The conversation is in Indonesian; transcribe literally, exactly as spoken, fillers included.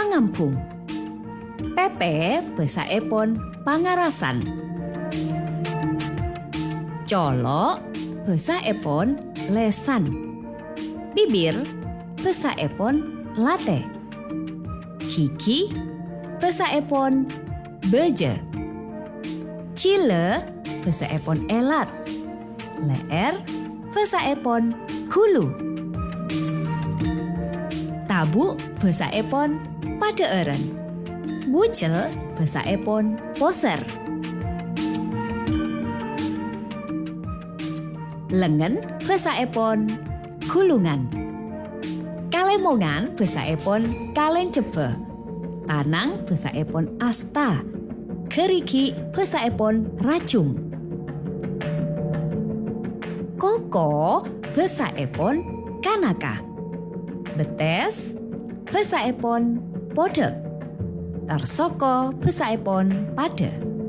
pangampung. Pepe besaepon pangarasan. Colo besaepon lesan. Bibir besaepon late. Kiki besaepon beje. Cile besaepon elat. Leer besaepon kulu. Tabu besaepon padeeren. Bucel besaepon poser. Lengen besaepon gulungan. Kalemongan besaepon kalen jebe. Tanang besaepon asta. Keriki besaepon racung. Koko besaepon kanaka. Betes besaepon podek. Tarsoko besaepon pade.